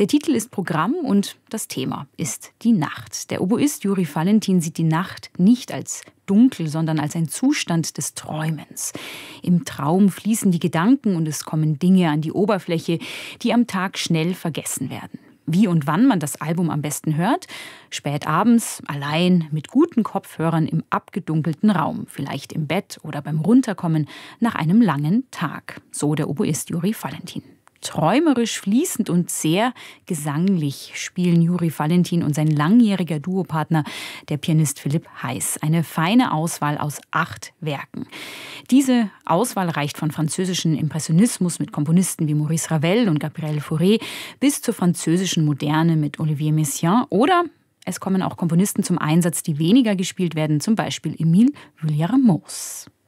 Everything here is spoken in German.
Der Titel ist Programm und das Thema ist die Nacht. Der Oboist Juri Valentin sieht die Nacht nicht als dunkel, sondern als ein Zustand des Träumens. Im Traum fließen die Gedanken und es kommen Dinge an die Oberfläche, die am Tag schnell vergessen werden. Wie und wann man das Album am besten hört? Spät abends, allein, mit guten Kopfhörern im abgedunkelten Raum. Vielleicht im Bett oder beim Runterkommen nach einem langen Tag. So der Oboist Juri Valentin. Träumerisch, fließend und sehr gesanglich spielen Juri Valentin und sein langjähriger Duopartner, der Pianist Philipp Heiss. Eine feine Auswahl aus 8 Werken. Diese Auswahl reicht von französischen Impressionismus mit Komponisten wie Maurice Ravel und Gabriel Fauré bis zur französischen Moderne mit Olivier Messiaen oder es kommen auch Komponisten zum Einsatz, die weniger gespielt werden, zum Beispiel Émile Vuillermoz.